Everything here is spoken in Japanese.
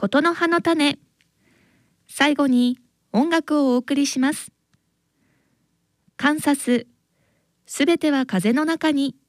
ことの葉の種。最後に音楽をお送りします。カンサス、すべては風の中に。